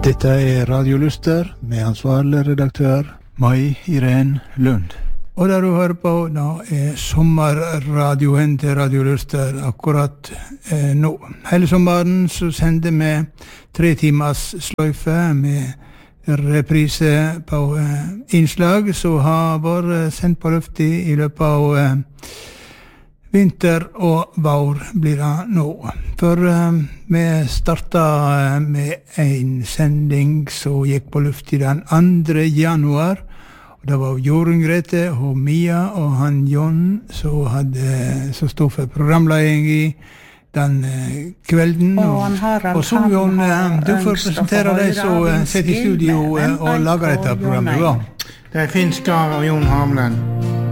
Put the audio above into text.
Dette Radio Luster med ansvarlig redaktør Mai Irene Lund. Og der du hører på nå sommerradioen til Radio Luster akkurat nå. Hele sommeren så sender vi 3 timers sløyfe med reprise på innslag som har vært sendt på lufta i løpet av vinter og vår blir det nå. For vi startet med en sending som gikk på lufta den 2. januar. Og det var Jorunn Grete og Mia og han John som stod for programledning i den kvelden. Og så John, du får presentere deg som sitter i studio og lager dette programmet. Det finskar og Jon Hamlen.